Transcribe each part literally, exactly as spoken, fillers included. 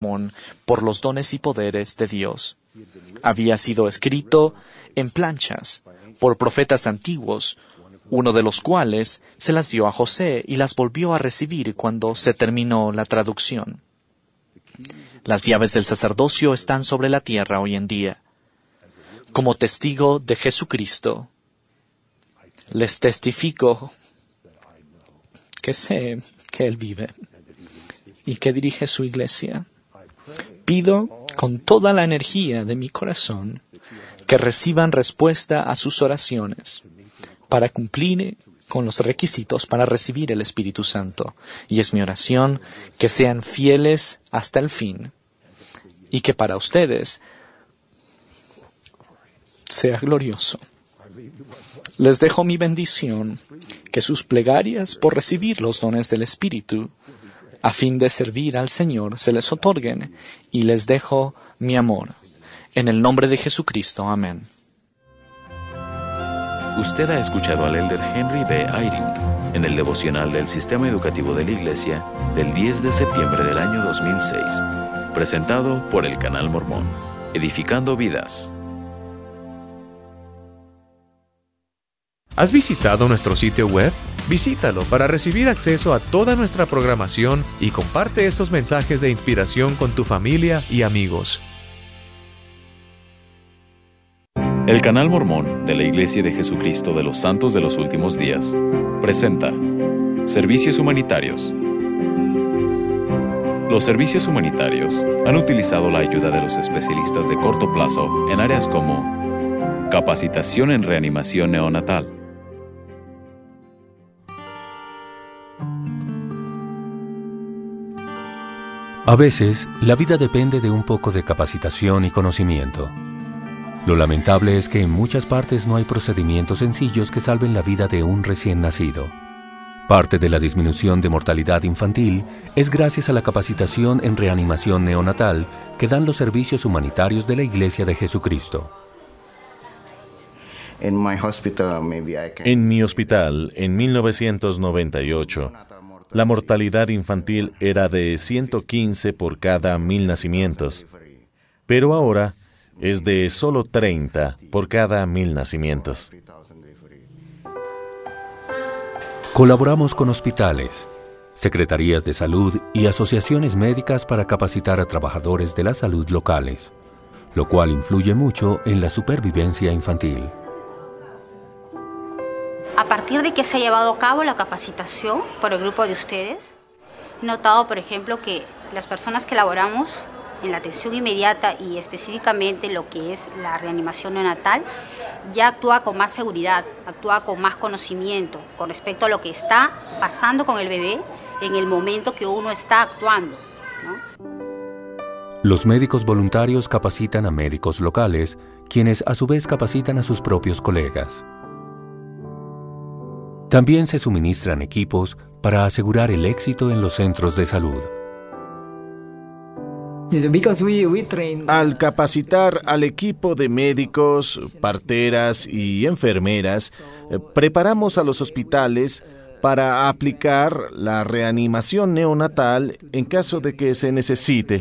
Mormón por los dones y poderes de Dios. Había sido escrito en planchas por profetas antiguos, uno de los cuales se las dio a José y las volvió a recibir cuando se terminó la traducción. Las llaves del sacerdocio están sobre la tierra hoy en día. Como testigo de Jesucristo, les testifico que sé que Él vive y que dirige su iglesia. Pido con toda la energía de mi corazón que reciban respuesta a sus oraciones para cumplir con los requisitos para recibir el Espíritu Santo. Y es mi oración que sean fieles hasta el fin y que para ustedes sea glorioso. Les dejo mi bendición, que sus plegarias por recibir los dones del Espíritu, a fin de servir al Señor, se les otorguen, y les dejo mi amor. En el nombre de Jesucristo. Amén. Usted ha escuchado al elder Henry B. Eyring en el devocional del Sistema Educativo de la Iglesia del diez de septiembre del año dos mil seis, presentado por el Canal Mormón, edificando vidas. ¿Has visitado nuestro sitio web? Visítalo para recibir acceso a toda nuestra programación y comparte esos mensajes de inspiración con tu familia y amigos. El Canal Mormón de la Iglesia de Jesucristo de los Santos de los Últimos Días presenta Servicios Humanitarios. Los servicios humanitarios han utilizado la ayuda de los especialistas de corto plazo en áreas como capacitación en reanimación neonatal, a veces, la vida depende de un poco de capacitación y conocimiento. Lo lamentable es que en muchas partes no hay procedimientos sencillos que salven la vida de un recién nacido. Parte de la disminución de mortalidad infantil es gracias a la capacitación en reanimación neonatal que dan los servicios humanitarios de la Iglesia de Jesucristo. En mi hospital, en mil novecientos noventa y ocho, la mortalidad infantil era de ciento quince por cada mil nacimientos, pero ahora es de solo treinta por cada mil nacimientos. Colaboramos con hospitales, secretarías de salud y asociaciones médicas para capacitar a trabajadores de la salud locales, lo cual influye mucho en la supervivencia infantil. A partir de que se ha llevado a cabo la capacitación por el grupo de ustedes, he notado, por ejemplo, que las personas que laboramos en la atención inmediata y específicamente lo que es la reanimación neonatal, ya actúa con más seguridad, actúa con más conocimiento con respecto a lo que está pasando con el bebé en el momento que uno está actuando, ¿no? Los médicos voluntarios capacitan a médicos locales, quienes a su vez capacitan a sus propios colegas. También se suministran equipos para asegurar el éxito en los centros de salud. Al capacitar al equipo de médicos, parteras y enfermeras, preparamos a los hospitales para aplicar la reanimación neonatal en caso de que se necesite.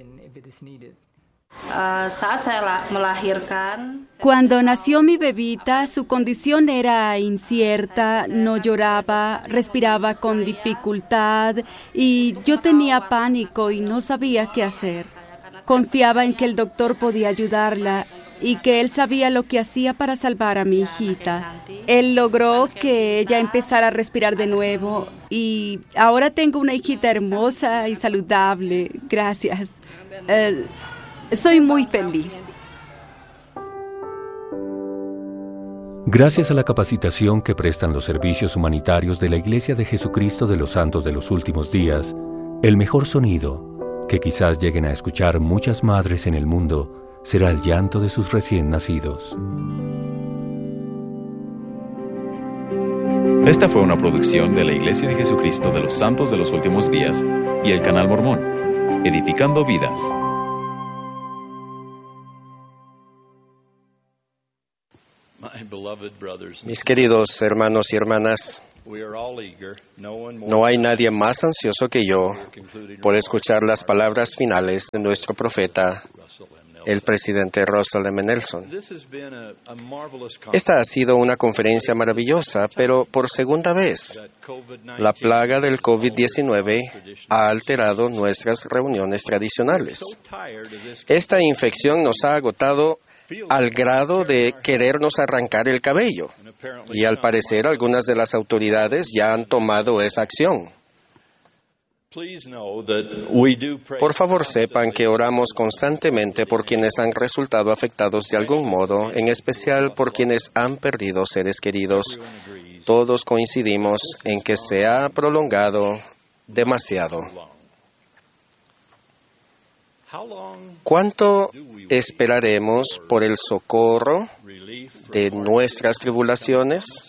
Cuando nació mi bebita, su condición era incierta, no lloraba, respiraba con dificultad y yo tenía pánico y no sabía qué hacer. Confiaba en que el doctor podía ayudarla y que él sabía lo que hacía para salvar a mi hijita. Él logró que ella empezara a respirar de nuevo y ahora tengo una hijita hermosa y saludable. Gracias. Uh, soy muy feliz. Gracias a la capacitación que prestan los servicios humanitarios de la Iglesia de Jesucristo de los Santos de los Últimos Días, el mejor sonido, que quizás lleguen a escuchar muchas madres en el mundo, será el llanto de sus recién nacidos. Esta fue una producción de la Iglesia de Jesucristo de los Santos de los Últimos Días y el Canal Mormón, edificando vidas. Mis queridos hermanos y hermanas, No hay nadie más ansioso que yo por escuchar las palabras finales de nuestro profeta, el presidente Russell M. Nelson. Esta ha sido una conferencia maravillosa, pero por segunda vez, la plaga del COVID diecinueve ha alterado nuestras reuniones tradicionales. Esta infección nos ha agotado al grado de querernos arrancar el cabello, y al parecer algunas de las autoridades ya han tomado esa acción. Por favor, sepan que oramos constantemente por quienes han resultado afectados de algún modo, en especial por quienes han perdido seres queridos. Todos coincidimos en que se ha prolongado demasiado. ¿Cuánto esperaremos por el socorro de nuestras tribulaciones?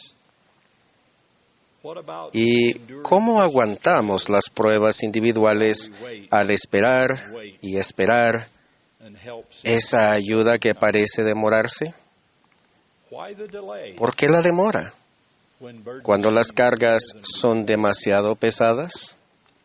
¿Y cómo aguantamos las pruebas individuales al esperar y esperar esa ayuda que parece demorarse? ¿Por qué la demora? ¿Cuando las cargas son demasiado pesadas?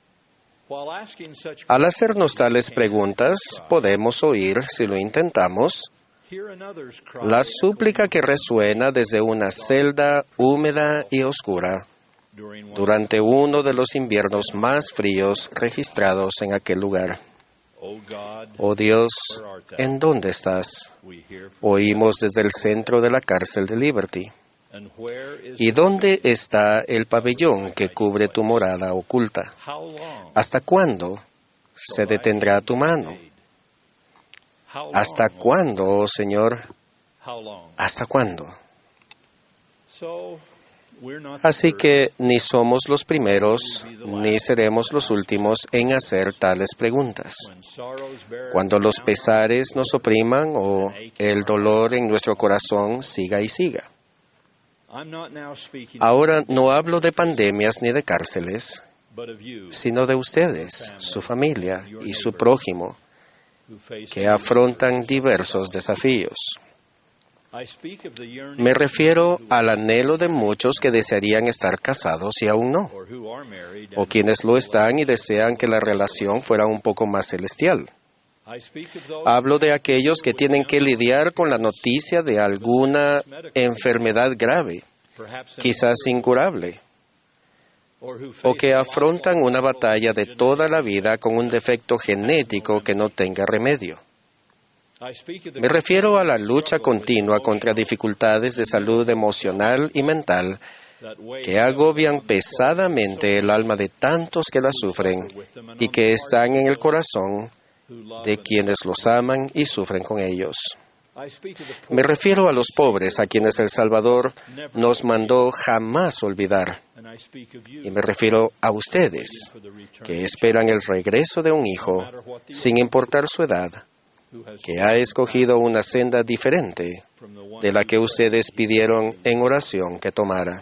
Al hacernos tales preguntas, podemos oír, si lo intentamos, la súplica que resuena desde una celda húmeda y oscura durante uno de los inviernos más fríos registrados en aquel lugar. Oh Dios, ¿en dónde estás? Oímos desde el centro de la cárcel de Liberty. ¿Y dónde está el pabellón que cubre tu morada oculta? ¿Hasta cuándo se detendrá tu mano? ¿Hasta cuándo, oh Señor? ¿Hasta cuándo? Así que ni somos los primeros, ni seremos los últimos en hacer tales preguntas. Cuando los pesares nos opriman o el dolor en nuestro corazón siga y siga. Ahora no hablo de pandemias ni de cárceles, sino de ustedes, su familia y su prójimo, que afrontan diversos desafíos. Me refiero al anhelo de muchos que desearían estar casados y aún no, o quienes lo están y desean que la relación fuera un poco más celestial. Hablo de aquellos que tienen que lidiar con la noticia de alguna enfermedad grave, quizás incurable, o que afrontan una batalla de toda la vida con un defecto genético que no tenga remedio. Me refiero a la lucha continua contra dificultades de salud emocional y mental que agobian pesadamente el alma de tantos que la sufren y que están en el corazón de quienes los aman y sufren con ellos. Me refiero a los pobres a quienes el Salvador nos mandó jamás olvidar. Y me refiero a ustedes, que esperan el regreso de un hijo, sin importar su edad, que ha escogido una senda diferente de la que ustedes pidieron en oración que tomara.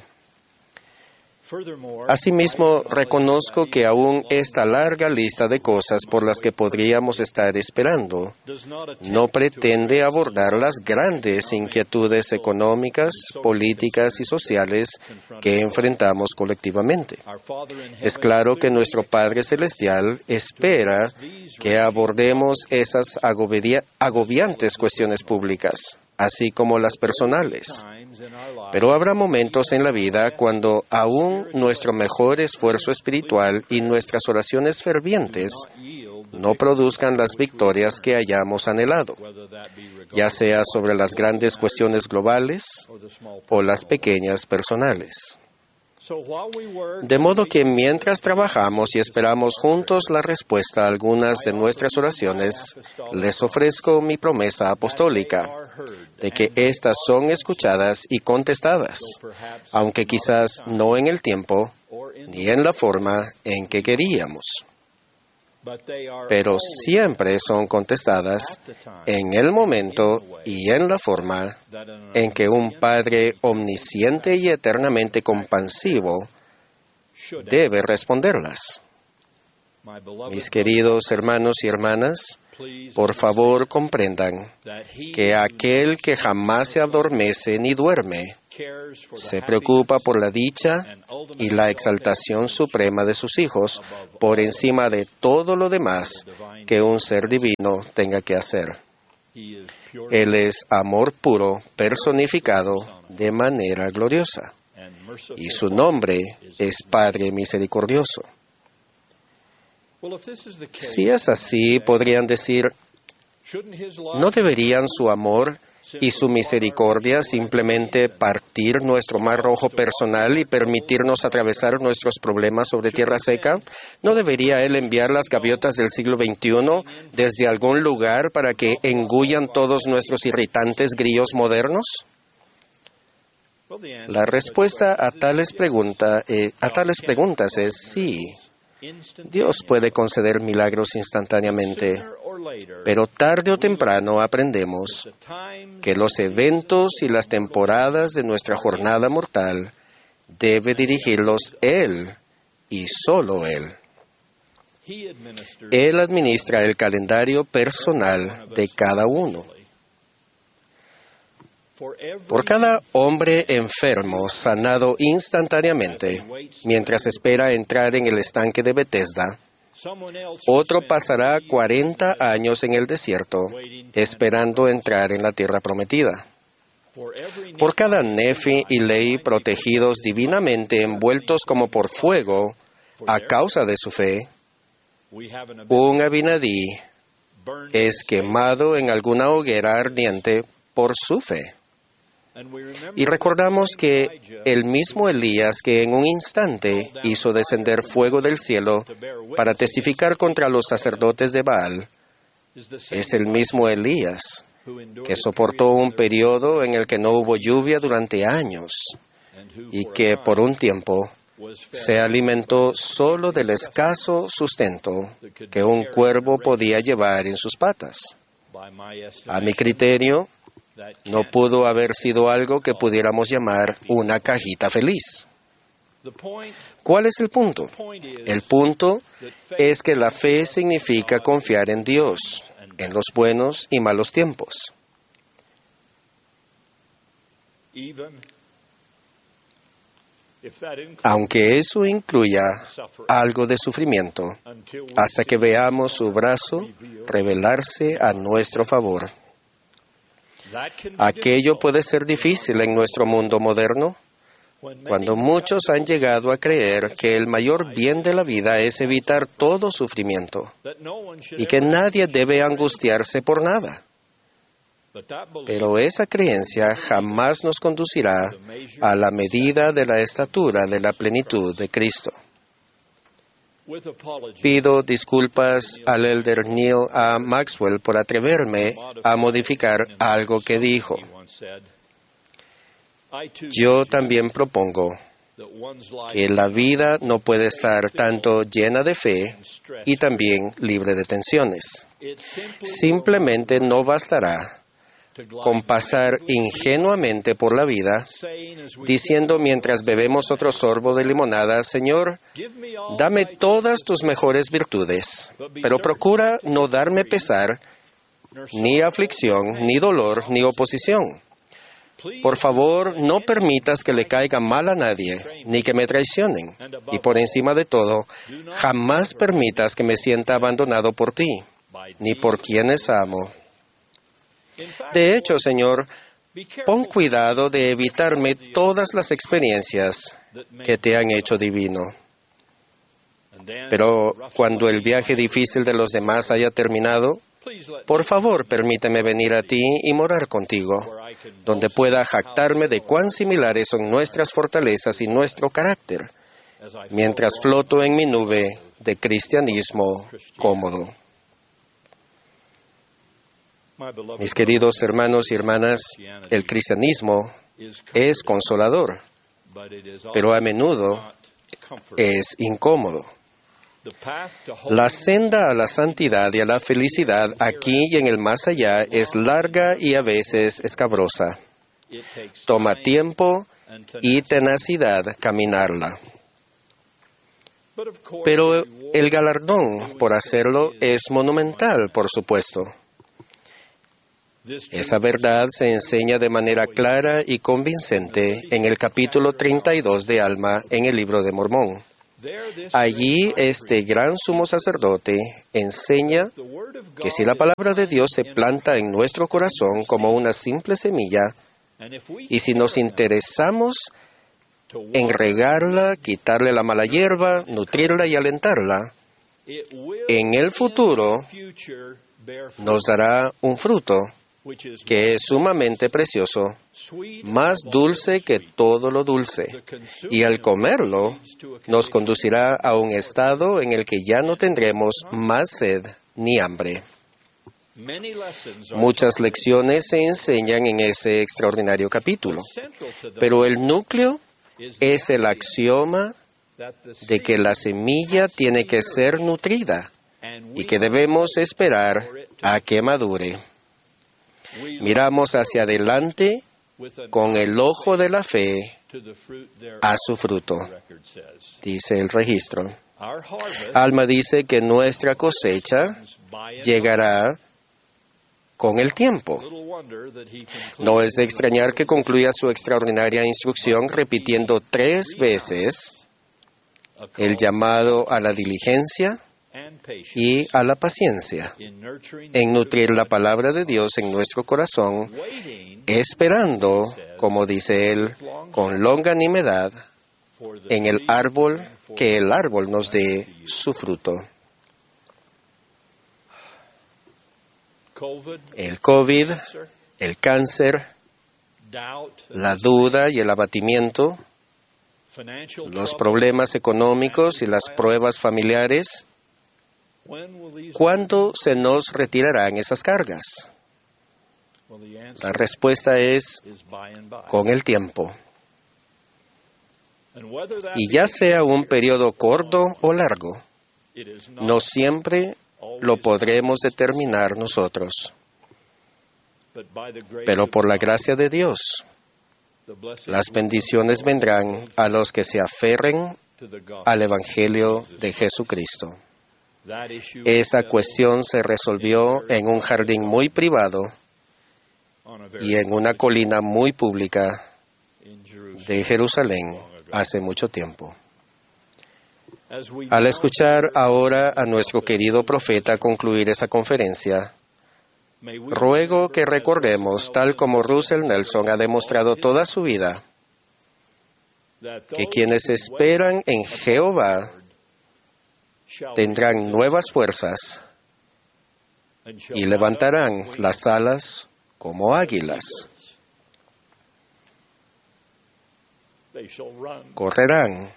Asimismo, reconozco que aún esta larga lista de cosas por las que podríamos estar esperando no pretende abordar las grandes inquietudes económicas, políticas y sociales que enfrentamos colectivamente. Es claro que nuestro Padre Celestial espera que abordemos esas agobia- agobiantes cuestiones públicas, así como las personales. Pero habrá momentos en la vida cuando aún nuestro mejor esfuerzo espiritual y nuestras oraciones fervientes no produzcan las victorias que hayamos anhelado, ya sea sobre las grandes cuestiones globales o las pequeñas personales. De modo que mientras trabajamos y esperamos juntos la respuesta a algunas de nuestras oraciones, les ofrezco mi promesa apostólica de que éstas son escuchadas y contestadas, aunque quizás no en el tiempo ni en la forma en que queríamos. Pero siempre son contestadas en el momento y en la forma en que un Padre omnisciente y eternamente compasivo debe responderlas. Mis queridos hermanos y hermanas, por favor comprendan que aquel que jamás se adormece ni duerme Se preocupa por la dicha y la exaltación suprema de sus hijos por encima de todo lo demás que un ser divino tenga que hacer. Él es amor puro personificado de manera gloriosa, y su nombre es Padre Misericordioso. Si es así, podrían decir, ¿no deberían su amor y su misericordia simplemente partir nuestro mar rojo personal y permitirnos atravesar nuestros problemas sobre tierra seca? ¿No debería Él enviar las gaviotas del siglo veintiuno desde algún lugar para que engullan todos nuestros irritantes grillos modernos? La respuesta a tales, pregunta, eh, a tales preguntas es sí. Dios puede conceder milagros instantáneamente, pero tarde o temprano aprendemos que los eventos y las temporadas de nuestra jornada mortal debe dirigirlos Él y solo Él. Él administra el calendario personal de cada uno. Por cada hombre enfermo sanado instantáneamente, mientras espera entrar en el estanque de Bethesda, otro pasará cuarenta años en el desierto, esperando entrar en la tierra prometida. Por cada Nefi y Lei protegidos divinamente, envueltos como por fuego, a causa de su fe, un Abinadí es quemado en alguna hoguera ardiente por su fe. Y recordamos que el mismo Elías que en un instante hizo descender fuego del cielo para testificar contra los sacerdotes de Baal, es el mismo Elías que soportó un periodo en el que no hubo lluvia durante años y que por un tiempo se alimentó solo del escaso sustento que un cuervo podía llevar en sus patas. A mi criterio, no pudo haber sido algo que pudiéramos llamar una cajita feliz. ¿Cuál es el punto? El punto es que la fe significa confiar en Dios, en los buenos y malos tiempos. Aunque eso incluya algo de sufrimiento, hasta que veamos su brazo revelarse a nuestro favor. Aquello puede ser difícil en nuestro mundo moderno, cuando muchos han llegado a creer que el mayor bien de la vida es evitar todo sufrimiento y que nadie debe angustiarse por nada. Pero esa creencia jamás nos conducirá a la medida de la estatura de la plenitud de Cristo. Pido disculpas al elder Neil A. Maxwell por atreverme a modificar algo que dijo. Yo también propongo que la vida no puede estar tanto llena de fe y también libre de tensiones. Simplemente no bastará con pasar ingenuamente por la vida, diciendo mientras bebemos otro sorbo de limonada, Señor, dame todas tus mejores virtudes, pero procura no darme pesar, ni aflicción, ni dolor, ni oposición. Por favor, no permitas que le caiga mal a nadie, ni que me traicionen. Y por encima de todo, jamás permitas que me sienta abandonado por ti, ni por quienes amo. De hecho, Señor, pon cuidado de evitarme todas las experiencias que te han hecho divino. Pero cuando el viaje difícil de los demás haya terminado, por favor, permíteme venir a ti y morar contigo, donde pueda jactarme de cuán similares son nuestras fortalezas y nuestro carácter, mientras floto en mi nube de cristianismo cómodo. Mis queridos hermanos y hermanas, el cristianismo es consolador, pero a menudo es incómodo. La senda a la santidad y a la felicidad aquí y en el más allá es larga y a veces escabrosa. Toma tiempo y tenacidad caminarla. Pero el galardón por hacerlo es monumental, por supuesto. Esa verdad se enseña de manera clara y convincente en el capítulo treinta y dos de Alma en el Libro de Mormón. Allí este gran sumo sacerdote enseña que si la palabra de Dios se planta en nuestro corazón como una simple semilla, y si nos interesamos en regarla, quitarle la mala hierba, nutrirla y alentarla, en el futuro nos dará un fruto que es sumamente precioso, más dulce que todo lo dulce, y al comerlo nos conducirá a un estado en el que ya no tendremos más sed ni hambre. Muchas lecciones se enseñan en ese extraordinario capítulo, pero el núcleo es el axioma de que la semilla tiene que ser nutrida y que debemos esperar a que madure. Miramos hacia adelante con el ojo de la fe a su fruto, dice el registro. Alma dice que nuestra cosecha llegará con el tiempo. No es de extrañar que concluya su extraordinaria instrucción repitiendo tres veces el llamado a la diligencia y a la paciencia en nutrir la palabra de Dios en nuestro corazón, esperando, como dice él, con longanimidad en el árbol, que el árbol nos dé su fruto. El COVID, el cáncer, la duda y el abatimiento, los problemas económicos y las pruebas familiares. ¿Cuándo se nos retirarán esas cargas? La respuesta es con el tiempo. Y ya sea un periodo corto o largo, no siempre lo podremos determinar nosotros. Pero por la gracia de Dios, las bendiciones vendrán a los que se aferren al Evangelio de Jesucristo. Esa cuestión se resolvió en un jardín muy privado y en una colina muy pública de Jerusalén hace mucho tiempo. Al escuchar ahora a nuestro querido profeta concluir esa conferencia, ruego que recordemos, tal como Russell Nelson ha demostrado toda su vida, que quienes esperan en Jehová tendrán nuevas fuerzas y levantarán las alas como águilas. Correrán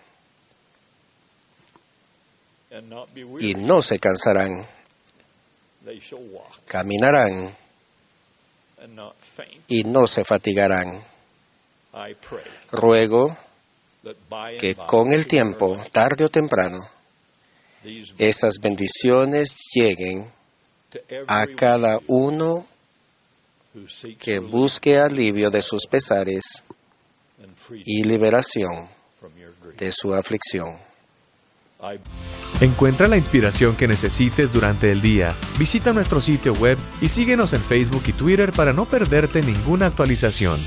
y no se cansarán. Caminarán y no se fatigarán. Ruego que con el tiempo, tarde o temprano, esas bendiciones lleguen a cada uno que busque alivio de sus pesares y liberación de su aflicción. Encuentra la inspiración que necesites durante el día. Visita nuestro sitio web y síguenos en Facebook y Twitter para no perderte ninguna actualización.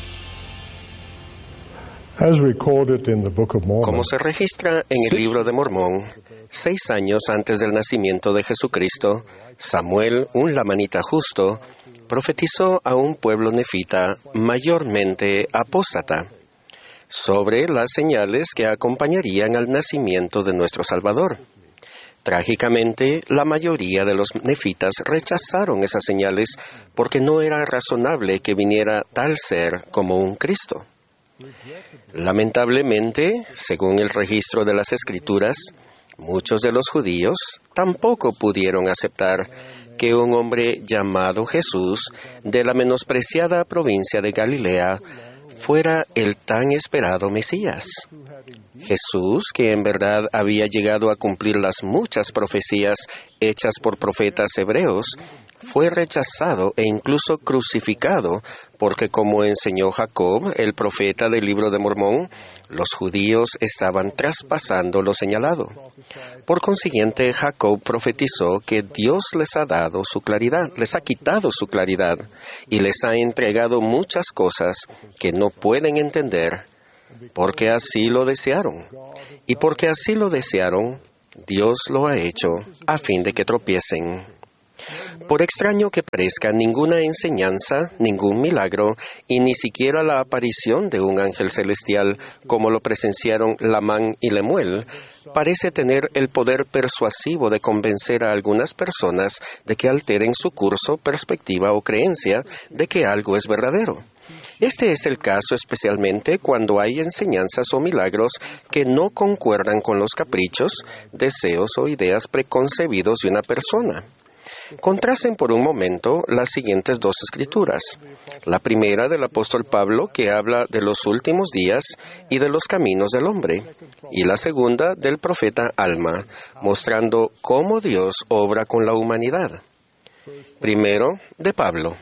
Como se registra en el Libro de Mormón, seis años antes del nacimiento de Jesucristo, Samuel, un lamanita justo, profetizó a un pueblo nefita mayormente apóstata sobre las señales que acompañarían al nacimiento de nuestro Salvador. Trágicamente, la mayoría de los nefitas rechazaron esas señales porque no era razonable que viniera tal ser como un Cristo. Lamentablemente, según el registro de las Escrituras, muchos de los judíos tampoco pudieron aceptar que un hombre llamado Jesús, de la menospreciada provincia de Galilea, fuera el tan esperado Mesías. Jesús, que en verdad había llegado a cumplir las muchas profecías hechas por profetas hebreos, fue rechazado e incluso crucificado, porque como enseñó Jacob, el profeta del Libro de Mormón, los judíos estaban traspasando lo señalado. Por consiguiente, Jacob profetizó que Dios les ha dado su claridad, les ha quitado su claridad y les ha entregado muchas cosas que no pueden entender, porque así lo desearon. Y porque así lo desearon, Dios lo ha hecho a fin de que tropiecen. Por extraño que parezca, ninguna enseñanza, ningún milagro y ni siquiera la aparición de un ángel celestial, como lo presenciaron Lamán y Lemuel, parece tener el poder persuasivo de convencer a algunas personas de que alteren su curso, perspectiva o creencia de que algo es verdadero. Este es el caso especialmente cuando hay enseñanzas o milagros que no concuerdan con los caprichos, deseos o ideas preconcebidos de una persona. Contrasten por un momento las siguientes dos escrituras. La primera del apóstol Pablo, que habla de los últimos días y de los caminos del hombre, y la segunda del profeta Alma, mostrando cómo Dios obra con la humanidad. Primero, de Pablo.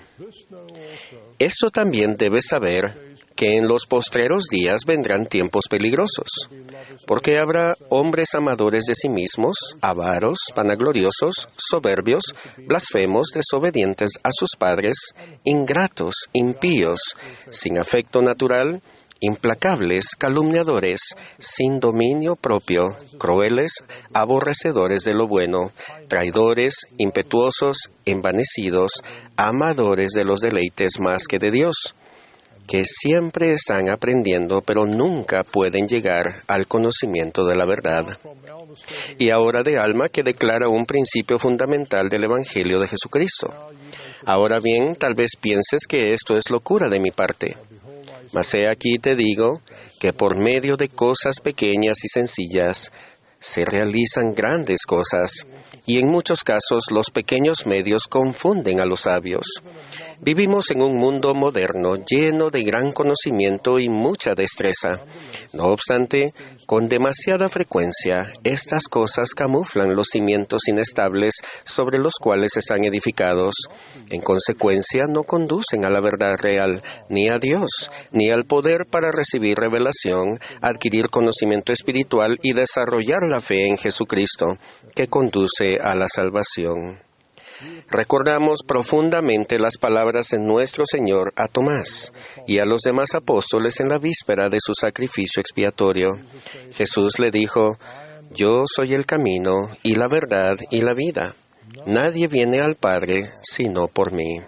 Esto también debes saber, que en los postreros días vendrán tiempos peligrosos, porque habrá hombres amadores de sí mismos, avaros, vanagloriosos, soberbios, blasfemos, desobedientes a sus padres, ingratos, impíos, sin afecto natural, implacables, calumniadores, sin dominio propio, crueles, aborrecedores de lo bueno, traidores, impetuosos, envanecidos, amadores de los deleites más que de Dios, que siempre están aprendiendo, pero nunca pueden llegar al conocimiento de la verdad. Y ahora de Alma, que declara un principio fundamental del Evangelio de Jesucristo. Ahora bien, tal vez pienses que esto es locura de mi parte. Mas he aquí te digo que por medio de cosas pequeñas y sencillas se realizan grandes cosas, y en muchos casos los pequeños medios confunden a los sabios. Vivimos en un mundo moderno lleno de gran conocimiento y mucha destreza. No obstante, con demasiada frecuencia, estas cosas camuflan los cimientos inestables sobre los cuales están edificados. En consecuencia, no conducen a la verdad real, ni a Dios, ni al poder para recibir revelación, adquirir conocimiento espiritual y desarrollar la fe en Jesucristo, que conduce a la salvación. Recordamos profundamente las palabras de nuestro Señor a Tomás y a los demás apóstoles en la víspera de su sacrificio expiatorio. Jesús le dijo: «Yo soy el camino y la verdad y la vida. Nadie viene al Padre sino por mí».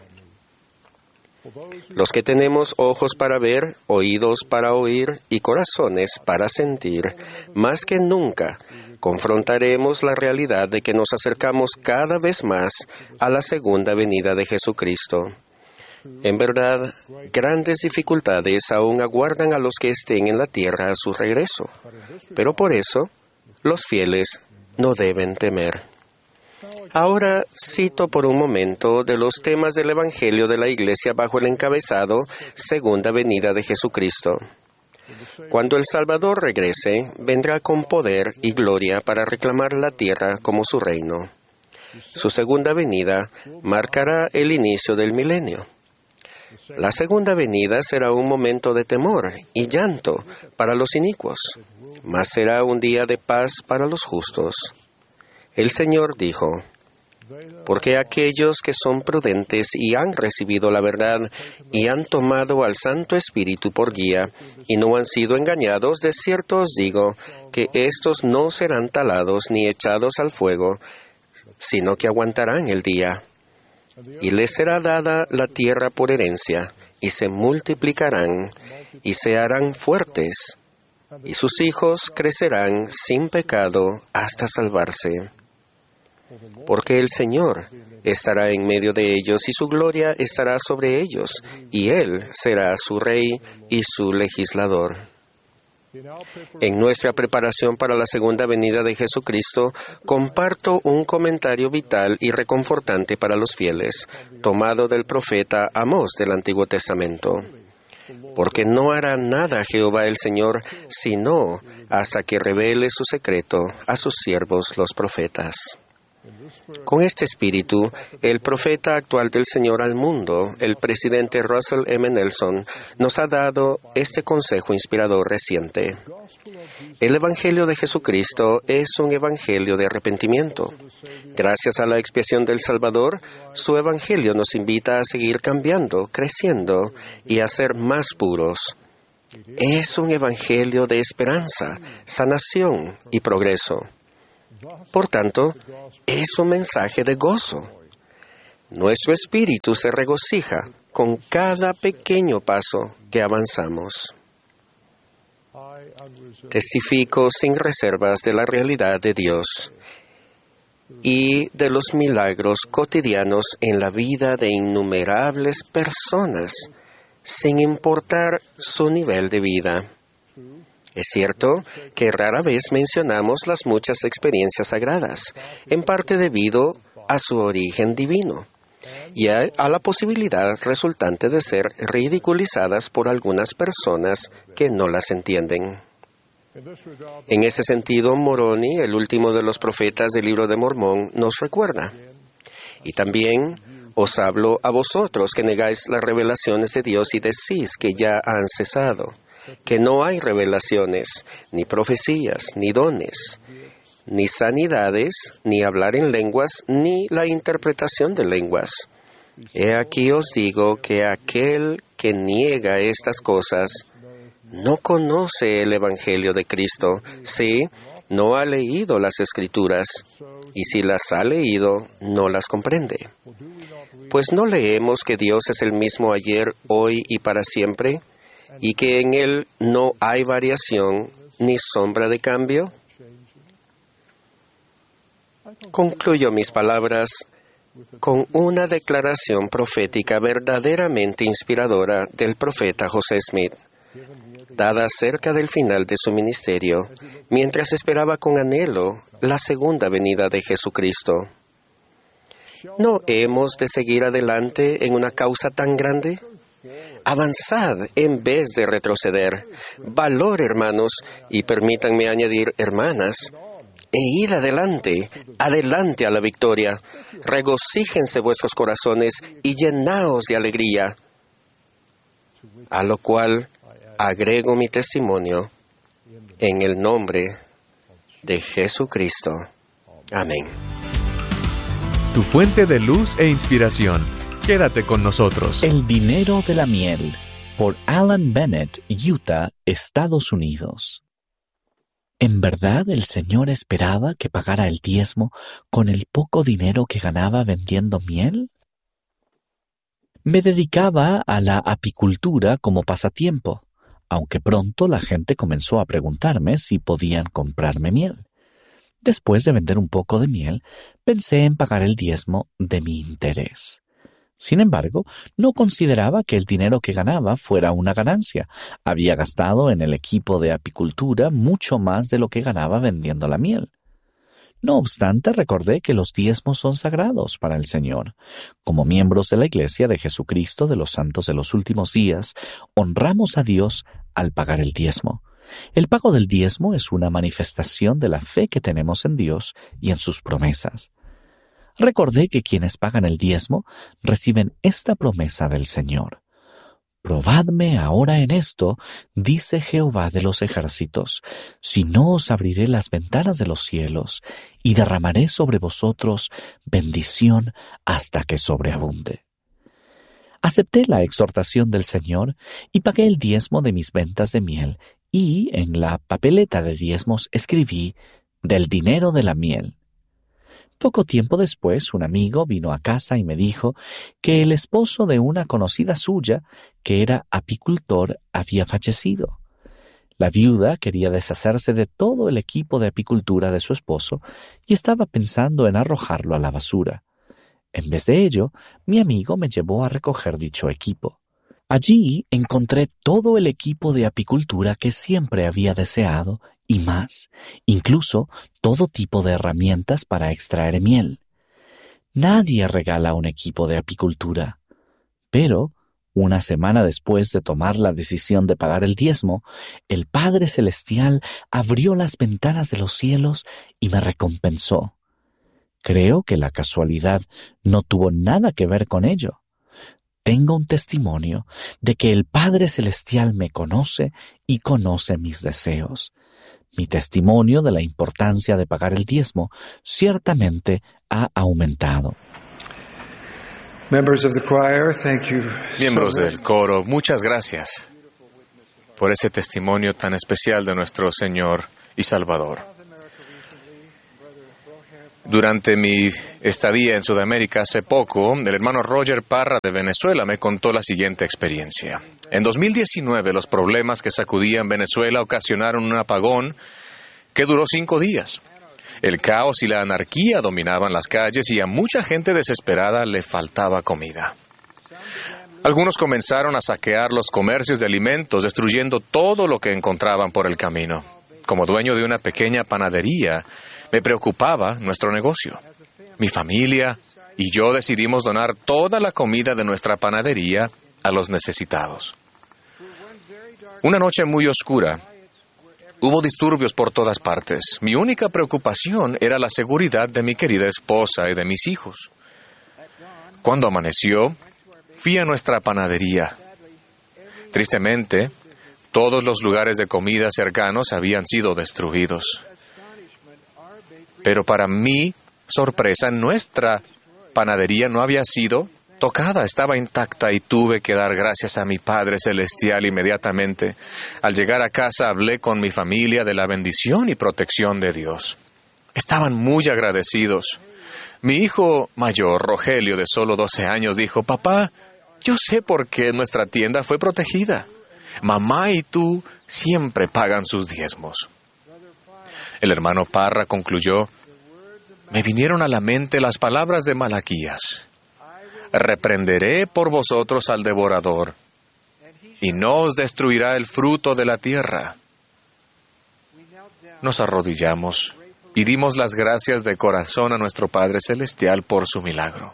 Los que tenemos ojos para ver, oídos para oír y corazones para sentir, más que nunca confrontaremos la realidad de que nos acercamos cada vez más a la segunda venida de Jesucristo. En verdad, grandes dificultades aún aguardan a los que estén en la tierra a su regreso, pero por eso los fieles no deben temer. Ahora cito por un momento de los temas del Evangelio de la Iglesia bajo el encabezado Segunda Venida de Jesucristo. Cuando el Salvador regrese, vendrá con poder y gloria para reclamar la tierra como su reino. Su segunda venida marcará el inicio del milenio. La segunda venida será un momento de temor y llanto para los inicuos, mas será un día de paz para los justos. El Señor dijo: «Porque aquellos que son prudentes y han recibido la verdad y han tomado al Santo Espíritu por guía y no han sido engañados, de cierto os digo que éstos no serán talados ni echados al fuego, sino que aguantarán el día. Y les será dada la tierra por herencia, y se multiplicarán, y se harán fuertes, y sus hijos crecerán sin pecado hasta salvarse. Porque el Señor estará en medio de ellos, y su gloria estará sobre ellos, y Él será su Rey y su legislador». En nuestra preparación para la segunda venida de Jesucristo, comparto un comentario vital y reconfortante para los fieles, tomado del profeta Amós del Antiguo Testamento. Porque no hará nada Jehová el Señor, sino hasta que revele su secreto a sus siervos los profetas. Con este espíritu, el profeta actual del Señor al mundo, el presidente Russell M. Nelson, nos ha dado este consejo inspirador reciente. El Evangelio de Jesucristo es un evangelio de arrepentimiento. Gracias a la expiación del Salvador, su Evangelio nos invita a seguir cambiando, creciendo y a ser más puros. Es un evangelio de esperanza, sanación y progreso. Por tanto, es un mensaje de gozo. Nuestro espíritu se regocija con cada pequeño paso que avanzamos. Testifico sin reservas de la realidad de Dios y de los milagros cotidianos en la vida de innumerables personas, sin importar su nivel de vida. Es cierto que rara vez mencionamos las muchas experiencias sagradas, en parte debido a su origen divino y a, a la posibilidad resultante de ser ridiculizadas por algunas personas que no las entienden. En ese sentido, Moroni, el último de los profetas del Libro de Mormón, nos recuerda. Y también os hablo a vosotros que negáis las revelaciones de Dios y decís que ya han cesado, que no hay revelaciones, ni profecías, ni dones, ni sanidades, ni hablar en lenguas, ni la interpretación de lenguas. He aquí os digo que aquel que niega estas cosas no conoce el Evangelio de Cristo, sí, no ha leído las Escrituras, y si las ha leído, no las comprende. Pues no leemos que Dios es el mismo ayer, hoy y para siempre, y que en Él no hay variación ni sombra de cambio. Concluyo mis palabras con una declaración profética verdaderamente inspiradora del profeta José Smith, dada cerca del final de su ministerio, mientras esperaba con anhelo la segunda venida de Jesucristo. ¿No hemos de seguir adelante en una causa tan grande? Avanzad en vez de retroceder. Valor, hermanos, y permítanme añadir, hermanas, e id adelante, adelante a la victoria. Regocíjense vuestros corazones y llenaos de alegría. A lo cual agrego mi testimonio en el nombre de Jesucristo. Amén. Tu fuente de luz e inspiración. Quédate con nosotros. El dinero de la miel, por Alan Bennett, Utah, Estados Unidos. ¿En verdad el Señor esperaba que pagara el diezmo con el poco dinero que ganaba vendiendo miel? Me dedicaba a la apicultura como pasatiempo, aunque pronto la gente comenzó a preguntarme si podían comprarme miel. Después de vender un poco de miel, pensé en pagar el diezmo de mi interés. Sin embargo, no consideraba que el dinero que ganaba fuera una ganancia. Había gastado en el equipo de apicultura mucho más de lo que ganaba vendiendo la miel. No obstante, recordé que los diezmos son sagrados para el Señor. Como miembros de la Iglesia de Jesucristo de los Santos de los Últimos Días, honramos a Dios al pagar el diezmo. El pago del diezmo es una manifestación de la fe que tenemos en Dios y en sus promesas. Recordé que quienes pagan el diezmo reciben esta promesa del Señor. Probadme ahora en esto, dice Jehová de los ejércitos, si no os abriré las ventanas de los cielos y derramaré sobre vosotros bendición hasta que sobreabunde. Acepté la exhortación del Señor y pagué el diezmo de mis ventas de miel y en la papeleta de diezmos escribí del dinero de la miel. Poco tiempo después, un amigo vino a casa y me dijo que el esposo de una conocida suya, que era apicultor, había fallecido. La viuda quería deshacerse de todo el equipo de apicultura de su esposo y estaba pensando en arrojarlo a la basura. En vez de ello, mi amigo me llevó a recoger dicho equipo. Allí encontré todo el equipo de apicultura que siempre había deseado y más, incluso todo tipo de herramientas para extraer miel. Nadie regala un equipo de apicultura. Pero, una semana después de tomar la decisión de pagar el diezmo, el Padre Celestial abrió las ventanas de los cielos y me recompensó. Creo que la casualidad no tuvo nada que ver con ello. Tengo un testimonio de que el Padre Celestial me conoce y conoce mis deseos. Mi testimonio de la importancia de pagar el diezmo ciertamente ha aumentado. Miembros del coro, muchas gracias por ese testimonio tan especial de nuestro Señor y Salvador. Durante mi estadía en Sudamérica hace poco, el hermano Roger Parra de Venezuela me contó la siguiente experiencia. En dos mil diecinueve, los problemas que sacudían Venezuela ocasionaron un apagón que duró cinco días. El caos y la anarquía dominaban las calles y a mucha gente desesperada le faltaba comida. Algunos comenzaron a saquear los comercios de alimentos, destruyendo todo lo que encontraban por el camino. Como dueño de una pequeña panadería, me preocupaba nuestro negocio. Mi familia y yo decidimos donar toda la comida de nuestra panadería a los necesitados. Una noche muy oscura, hubo disturbios por todas partes. Mi única preocupación era la seguridad de mi querida esposa y de mis hijos. Cuando amaneció, fui a nuestra panadería. Tristemente, todos los lugares de comida cercanos habían sido destruidos. Pero para mi sorpresa, nuestra panadería no había sido tocada, estaba intacta y tuve que dar gracias a mi Padre Celestial inmediatamente. Al llegar a casa hablé con mi familia de la bendición y protección de Dios. Estaban muy agradecidos. Mi hijo mayor, Rogelio, de solo doce años, dijo: «Papá, yo sé por qué nuestra tienda fue protegida. Mamá y tú siempre pagan sus diezmos». El hermano Parra concluyó: «Me vinieron a la mente las palabras de Malaquías. Reprenderé por vosotros al devorador, y no os destruirá el fruto de la tierra». Nos arrodillamos y dimos las gracias de corazón a nuestro Padre Celestial por su milagro.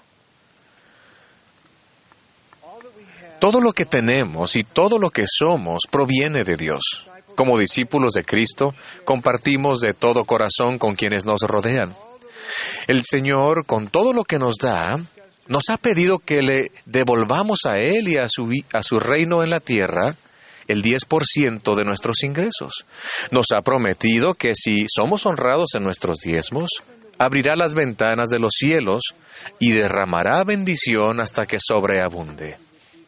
Todo lo que tenemos y todo lo que somos proviene de Dios. Como discípulos de Cristo, compartimos de todo corazón con quienes nos rodean. El Señor, con todo lo que nos da, nos ha pedido que le devolvamos a Él y a su, a su reino en la tierra el diez por ciento de nuestros ingresos. Nos ha prometido que si somos honrados en nuestros diezmos, abrirá las ventanas de los cielos y derramará bendición hasta que sobreabunde.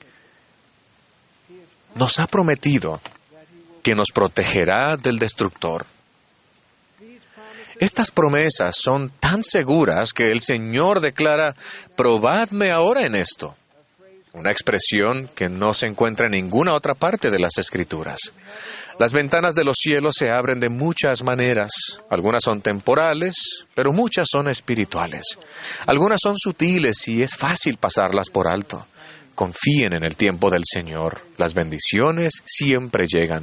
Nos ha prometido que nos protegerá del destructor. Estas promesas son tan seguras que el Señor declara: «Probadme ahora en esto», una expresión que no se encuentra en ninguna otra parte de las Escrituras. Las ventanas de los cielos se abren de muchas maneras. Algunas son temporales, pero muchas son espirituales. Algunas son sutiles y es fácil pasarlas por alto. Confíen en el tiempo del Señor. Las bendiciones siempre llegan.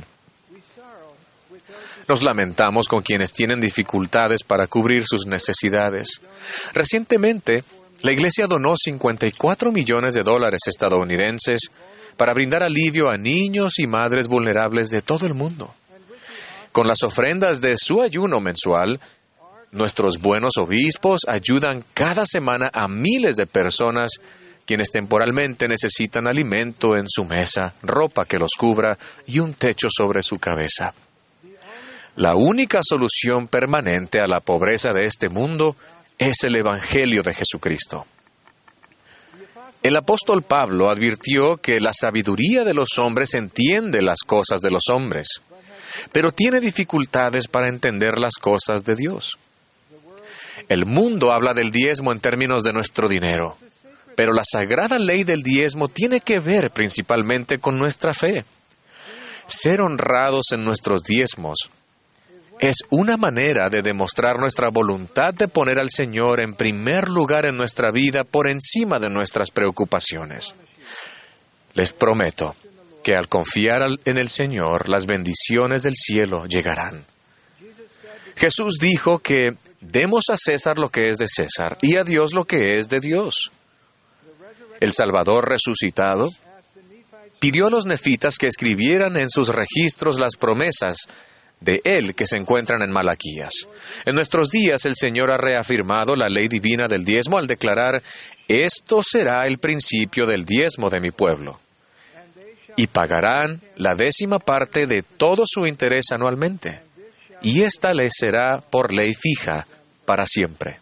Nos lamentamos con quienes tienen dificultades para cubrir sus necesidades. Recientemente, la Iglesia donó cincuenta y cuatro millones de dólares estadounidenses para brindar alivio a niños y madres vulnerables de todo el mundo. Con las ofrendas de su ayuno mensual, nuestros buenos obispos ayudan cada semana a miles de personas quienes temporalmente necesitan alimento en su mesa, ropa que los cubra y un techo sobre su cabeza. La única solución permanente a la pobreza de este mundo es el Evangelio de Jesucristo. El apóstol Pablo advirtió que la sabiduría de los hombres entiende las cosas de los hombres, pero tiene dificultades para entender las cosas de Dios. El mundo habla del diezmo en términos de nuestro dinero, pero la sagrada ley del diezmo tiene que ver principalmente con nuestra fe. Ser honrados en nuestros diezmos es una manera de demostrar nuestra voluntad de poner al Señor en primer lugar en nuestra vida por encima de nuestras preocupaciones. Les prometo que al confiar en el Señor, las bendiciones del cielo llegarán. Jesús dijo que demos a César lo que es de César y a Dios lo que es de Dios. El Salvador resucitado pidió a los nefitas que escribieran en sus registros las promesas de Él que se encuentran en Malaquías. En nuestros días el Señor ha reafirmado la ley divina del diezmo al declarar: esto será el principio del diezmo de mi pueblo. Y pagarán la décima parte de todo su interés anualmente. Y esta les será por ley fija para siempre.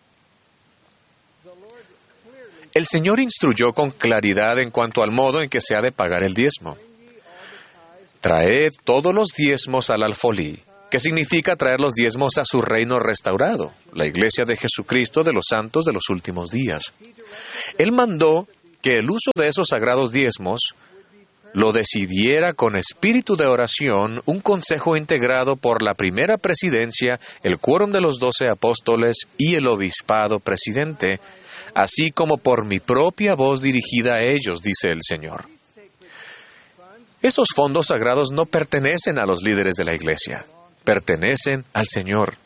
El Señor instruyó con claridad en cuanto al modo en que se ha de pagar el diezmo. Traed todos los diezmos al alfolí, que significa traer los diezmos a su reino restaurado, la iglesia de Jesucristo de los santos de los últimos días. Él mandó que el uso de esos sagrados diezmos lo decidiera con espíritu de oración un consejo integrado por la primera presidencia, el quórum de los doce apóstoles y el obispado presidente, así como por mi propia voz dirigida a ellos, dice el Señor. Esos fondos sagrados no pertenecen a los líderes de la iglesia, pertenecen al Señor.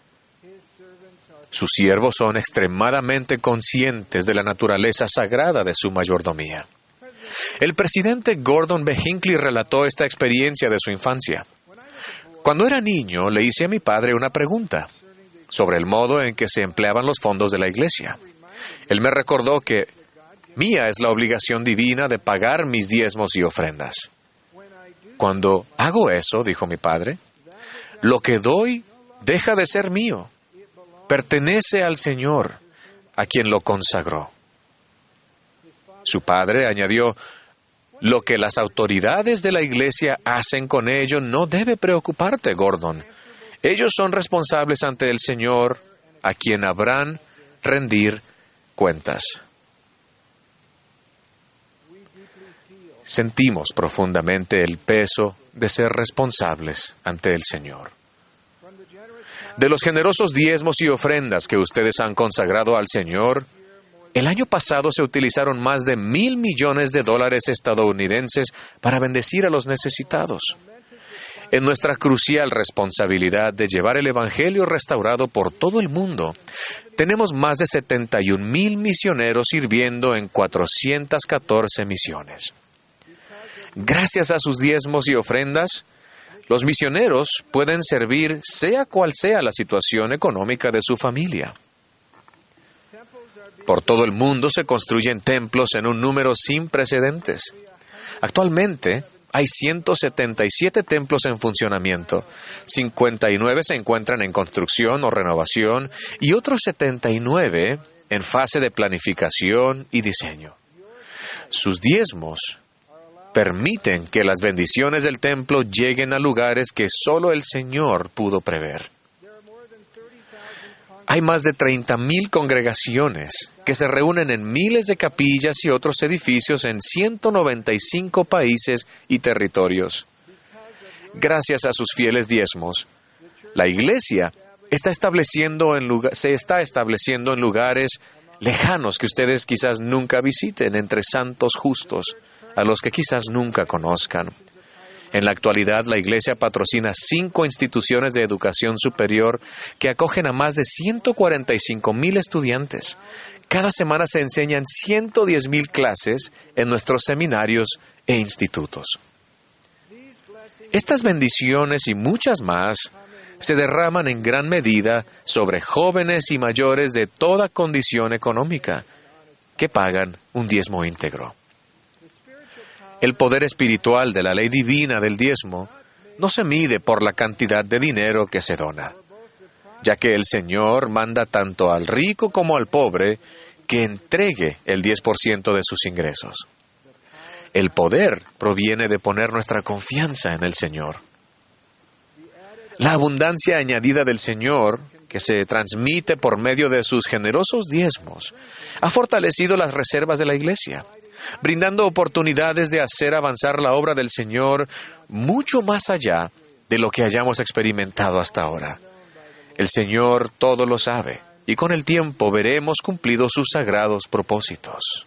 Sus siervos son extremadamente conscientes de la naturaleza sagrada de su mayordomía. El presidente Gordon B. Hinckley relató esta experiencia de su infancia. Cuando era niño, le hice a mi padre una pregunta sobre el modo en que se empleaban los fondos de la iglesia. Él me recordó que mía es la obligación divina de pagar mis diezmos y ofrendas. Cuando hago eso, dijo mi padre, lo que doy deja de ser mío. Pertenece al Señor, a quien lo consagró. Su padre añadió: lo que las autoridades de la iglesia hacen con ello no debe preocuparte, Gordon. Ellos son responsables ante el Señor, a quien habrán rendir cuentas. Sentimos profundamente el peso de ser responsables ante el Señor. De los generosos diezmos y ofrendas que ustedes han consagrado al Señor, el año pasado se utilizaron más de mil millones de dólares estadounidenses para bendecir a los necesitados. En nuestra crucial responsabilidad de llevar el Evangelio restaurado por todo el mundo, tenemos más de setenta y un mil misioneros sirviendo en cuatrocientas catorce misiones. Gracias a sus diezmos y ofrendas, los misioneros pueden servir sea cual sea la situación económica de su familia. Por todo el mundo se construyen templos en un número sin precedentes. Actualmente hay ciento setenta y siete templos en funcionamiento, cincuenta y nueve se encuentran en construcción o renovación y otros setenta y nueve en fase de planificación y diseño. Sus diezmos permiten que las bendiciones del templo lleguen a lugares que solo el Señor pudo prever. Hay más de treinta mil congregaciones que se reúnen en miles de capillas y otros edificios en ciento noventa y cinco países y territorios. Gracias a sus fieles diezmos, la Iglesia está estableciendo en lugar, se está estableciendo en lugares lejanos que ustedes quizás nunca visiten, entre santos justos, a los que quizás nunca conozcan. En la actualidad, la Iglesia patrocina cinco instituciones de educación superior que acogen a más de ciento cuarenta y cinco mil estudiantes. Cada semana se enseñan ciento diez mil clases en nuestros seminarios e institutos. Estas bendiciones y muchas más se derraman en gran medida sobre jóvenes y mayores de toda condición económica que pagan un diezmo íntegro. El poder espiritual de la ley divina del diezmo no se mide por la cantidad de dinero que se dona, ya que el Señor manda tanto al rico como al pobre que entregue el diez por ciento de sus ingresos. El poder proviene de poner nuestra confianza en el Señor. La abundancia añadida del Señor, que se transmite por medio de sus generosos diezmos, ha fortalecido las reservas de la Iglesia, brindando oportunidades de hacer avanzar la obra del Señor mucho más allá de lo que hayamos experimentado hasta ahora. El Señor todo lo sabe, y con el tiempo veremos cumplidos sus sagrados propósitos.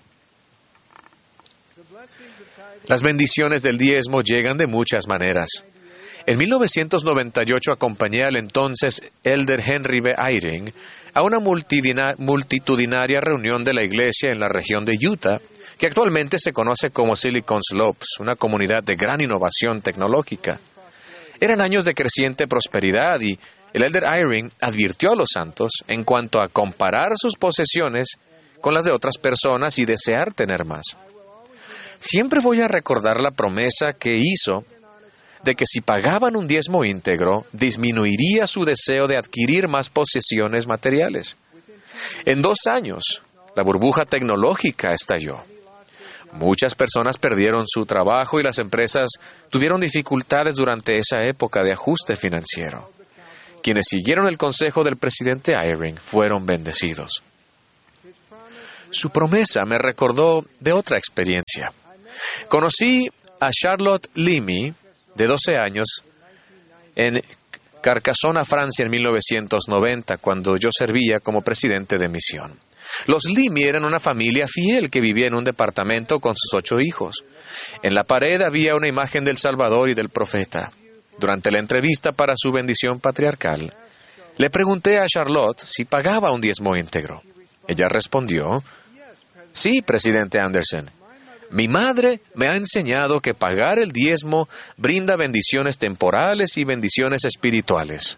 Las bendiciones del diezmo llegan de muchas maneras. En mil novecientos noventa y ocho acompañé al entonces Elder Henry B. Eyring a una multitudinaria reunión de la iglesia en la región de Utah, que actualmente se conoce como Silicon Slopes, una comunidad de gran innovación tecnológica. Eran años de creciente prosperidad y el elder Eyring advirtió a los santos en cuanto a comparar sus posesiones con las de otras personas y desear tener más. Siempre voy a recordar la promesa que hizo de que si pagaban un diezmo íntegro, disminuiría su deseo de adquirir más posesiones materiales. En dos años, la burbuja tecnológica estalló. Muchas personas perdieron su trabajo y las empresas tuvieron dificultades durante esa época de ajuste financiero. Quienes siguieron el consejo del presidente Eyring fueron bendecidos. Su promesa me recordó de otra experiencia. Conocí a Charlotte Limy, de doce años, en Carcassonne, Francia, en mil novecientos noventa, cuando yo servía como presidente de misión. Los Limy eran una familia fiel que vivía en un departamento con sus ocho hijos. En la pared había una imagen del Salvador y del profeta. Durante la entrevista para su bendición patriarcal, le pregunté a Charlotte si pagaba un diezmo íntegro. Ella respondió: sí, presidente Anderson. Mi madre me ha enseñado que pagar el diezmo brinda bendiciones temporales y bendiciones espirituales.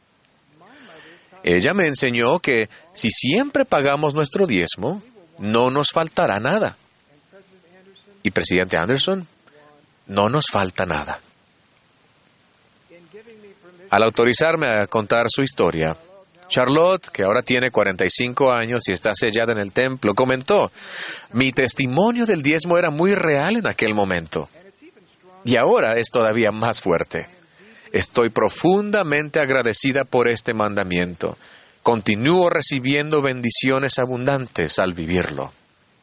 Ella me enseñó que si siempre pagamos nuestro diezmo, no nos faltará nada. Y presidente Anderson, no nos falta nada. Al autorizarme a contar su historia, Charlotte, que ahora tiene cuarenta y cinco años y está sellada en el templo, comentó: mi testimonio del diezmo era muy real en aquel momento. Y ahora es todavía más fuerte. Estoy profundamente agradecida por este mandamiento. Continúo recibiendo bendiciones abundantes al vivirlo.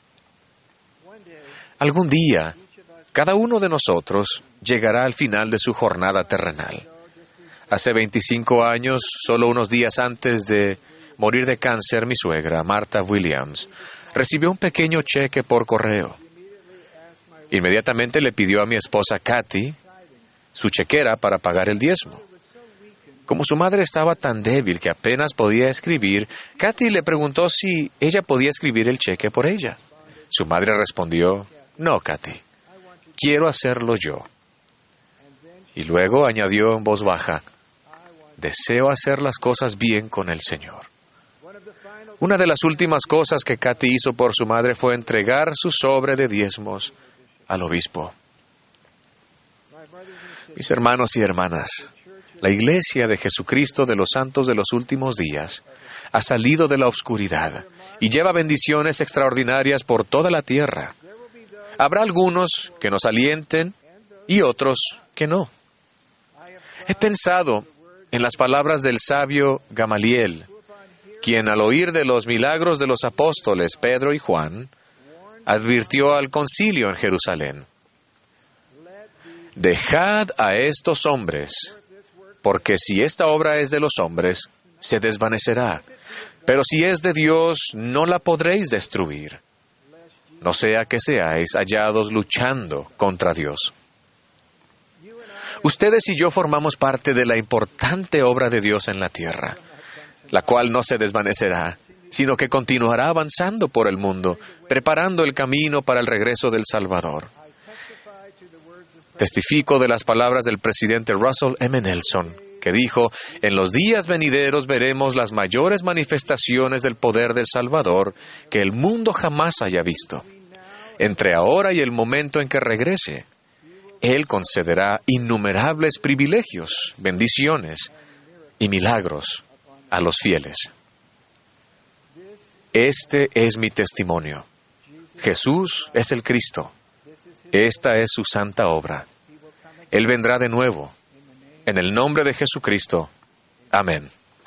Algún día, cada uno de nosotros llegará al final de su jornada terrenal. Hace veinticinco años, solo unos días antes de morir de cáncer, mi suegra, Martha Williams, recibió un pequeño cheque por correo. Inmediatamente le pidió a mi esposa Kathy su chequera para pagar el diezmo. Como su madre estaba tan débil que apenas podía escribir, Kathy le preguntó si ella podía escribir el cheque por ella. Su madre respondió: no, Kathy, quiero hacerlo yo. Y luego añadió en voz baja: deseo hacer las cosas bien con el Señor. Una de las últimas cosas que Kathy hizo por su madre fue entregar su sobre de diezmos al obispo. Mis hermanos y hermanas, la Iglesia de Jesucristo de los Santos de los Últimos Días ha salido de la oscuridad y lleva bendiciones extraordinarias por toda la tierra. Habrá algunos que nos alienten y otros que no. He pensado en las palabras del sabio Gamaliel, quien al oír de los milagros de los apóstoles Pedro y Juan, advirtió al concilio en Jerusalén: dejad a estos hombres, porque si esta obra es de los hombres, se desvanecerá, pero si es de Dios, no la podréis destruir. No sea que seáis hallados luchando contra Dios. Ustedes y yo formamos parte de la importante obra de Dios en la tierra, la cual no se desvanecerá, sino que continuará avanzando por el mundo, preparando el camino para el regreso del Salvador. Testifico de las palabras del presidente Russell M. Nelson, que dijo: en los días venideros veremos las mayores manifestaciones del poder del Salvador que el mundo jamás haya visto. Entre ahora y el momento en que regrese, Él concederá innumerables privilegios, bendiciones y milagros a los fieles. Este es mi testimonio. Jesús es el Cristo. Esta es su santa obra. Él vendrá de nuevo. En el nombre de Jesucristo. Amén.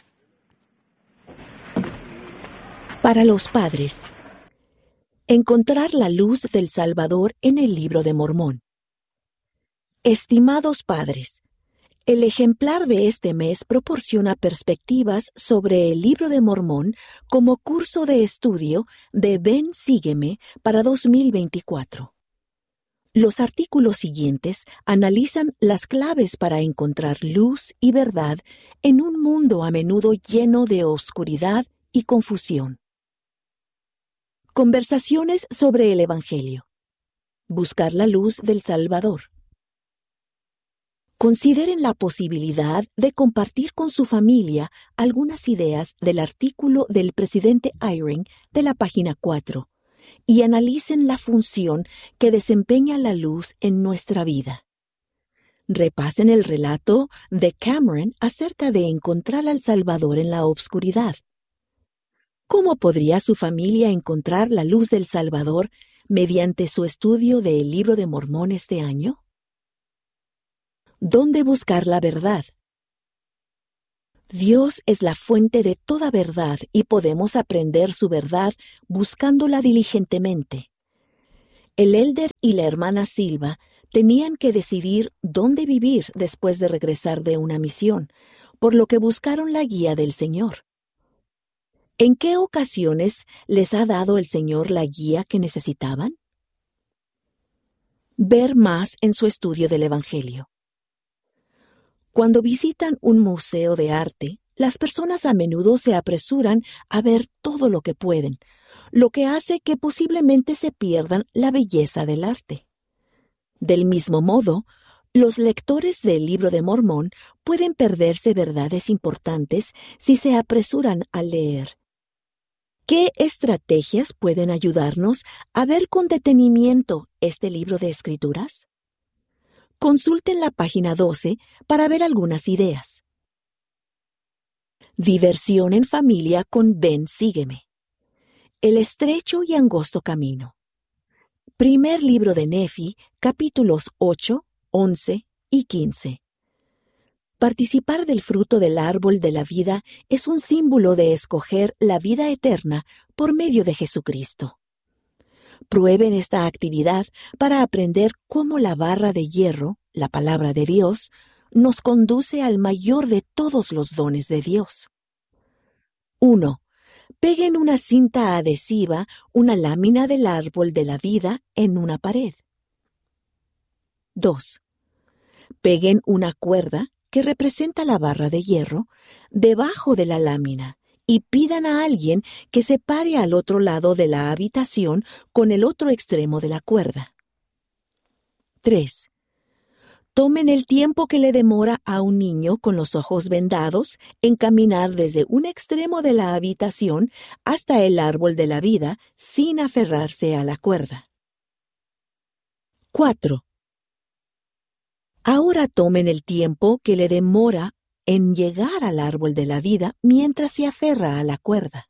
Para los padres, encontrar la luz del Salvador en el Libro de Mormón. Estimados padres, el ejemplar de este mes proporciona perspectivas sobre el Libro de Mormón como curso de estudio de Ven, Sígueme para dos mil veinticuatro. Los artículos siguientes analizan las claves para encontrar luz y verdad en un mundo a menudo lleno de oscuridad y confusión. Conversaciones sobre el Evangelio. Buscar la luz del Salvador. Consideren la posibilidad de compartir con su familia algunas ideas del artículo del presidente Eyring de la página cuatro y analicen la función que desempeña la luz en nuestra vida. Repasen el relato de Cameron acerca de encontrar al Salvador en la obscuridad. ¿Cómo podría su familia encontrar la luz del Salvador mediante su estudio del Libro de Mormón este año? ¿Dónde buscar la verdad? Dios es la fuente de toda verdad y podemos aprender su verdad buscándola diligentemente. El elder y la hermana Silva tenían que decidir dónde vivir después de regresar de una misión, por lo que buscaron la guía del Señor. ¿En qué ocasiones les ha dado el Señor la guía que necesitaban? Ver más en su estudio del Evangelio. Cuando visitan un museo de arte, las personas a menudo se apresuran a ver todo lo que pueden, lo que hace que posiblemente se pierdan la belleza del arte. Del mismo modo, los lectores del Libro de Mormón pueden perderse verdades importantes si se apresuran a leer. ¿Qué estrategias pueden ayudarnos a ver con detenimiento este libro de Escrituras? Consulten la página doce para ver algunas ideas. Diversión en familia con Ven, sígueme. El estrecho y angosto camino. Primer libro de Nefi, capítulos ocho, once y quince. Participar del fruto del árbol de la vida es un símbolo de escoger la vida eterna por medio de Jesucristo. Prueben esta actividad para aprender cómo la barra de hierro, la palabra de Dios, nos conduce al mayor de todos los dones de Dios. uno. Peguen una cinta adhesiva, una lámina del árbol de la vida en una pared. dos. Peguen una cuerda, que representa la barra de hierro, debajo de la lámina y pidan a alguien que se pare al otro lado de la habitación con el otro extremo de la cuerda. tres. Tomen el tiempo que le demora a un niño con los ojos vendados en caminar desde un extremo de la habitación hasta el árbol de la vida sin aferrarse a la cuerda. cuatro. Ahora tomen el tiempo que le demora en llegar al árbol de la vida mientras se aferra a la cuerda.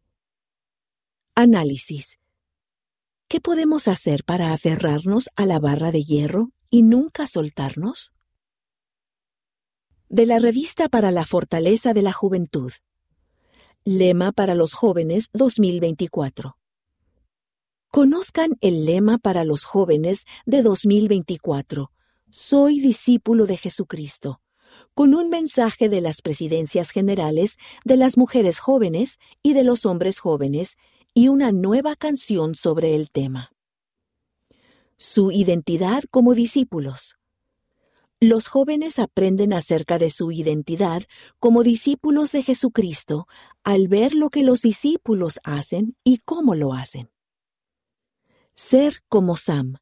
Análisis. ¿Qué podemos hacer para aferrarnos a la barra de hierro y nunca soltarnos? De la Revista para la Fortaleza de la Juventud. Lema para los jóvenes dos mil veinticuatro. Conozcan el lema para los jóvenes de dos mil veinticuatro. Soy discípulo de Jesucristo, con un mensaje de las presidencias generales, de las mujeres jóvenes y de los hombres jóvenes, y una nueva canción sobre el tema. Su identidad como discípulos. Los jóvenes aprenden acerca de su identidad como discípulos de Jesucristo al ver lo que los discípulos hacen y cómo lo hacen. Ser como Sam.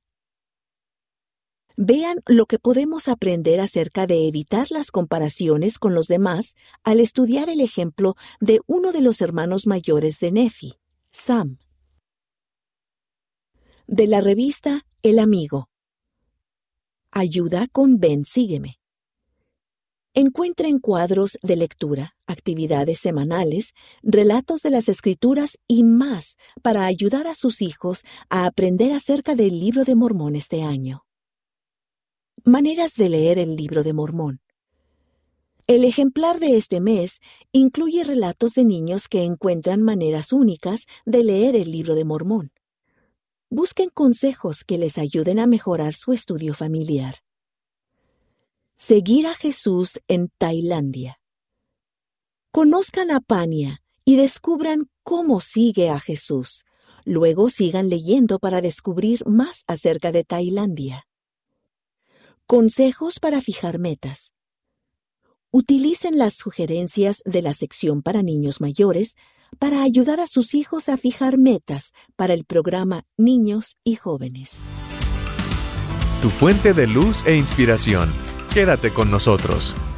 Vean lo que podemos aprender acerca de evitar las comparaciones con los demás al estudiar el ejemplo de uno de los hermanos mayores de Nefi, Sam. De la revista El Amigo. Ayuda con Ven, sígueme. Encuentren cuadros de lectura, actividades semanales, relatos de las Escrituras y más para ayudar a sus hijos a aprender acerca del Libro de Mormón este año. Maneras de leer el Libro de Mormón. El ejemplar de este mes incluye relatos de niños que encuentran maneras únicas de leer el Libro de Mormón. Busquen consejos que les ayuden a mejorar su estudio familiar. Seguir a Jesús en Tailandia. Conozcan a Pania y descubran cómo sigue a Jesús. Luego sigan leyendo para descubrir más acerca de Tailandia. Consejos para fijar metas. Utilicen las sugerencias de la sección para niños mayores para ayudar a sus hijos a fijar metas para el programa Niños y Jóvenes. Tu fuente de luz e inspiración, Quédate con nosotros.